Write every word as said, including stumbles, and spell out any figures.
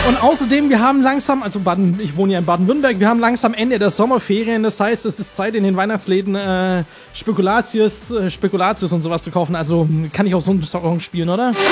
Und außerdem, wir haben langsam, also Baden, ich wohne ja in Baden-Württemberg, wir haben langsam Ende der Sommerferien. Das heißt, es ist Zeit in den Weihnachtsläden äh, Spekulatius, äh, Spekulatius und sowas zu kaufen. Also kann ich auch so einen Song spielen, oder?